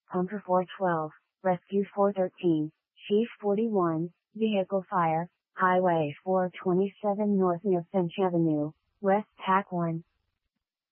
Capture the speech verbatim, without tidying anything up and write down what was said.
Pumper four twelve, Rescue four thirteen, Chief forty-one, Vehicle Fire, Highway four twenty-seven North near Finch Avenue, West Pac one.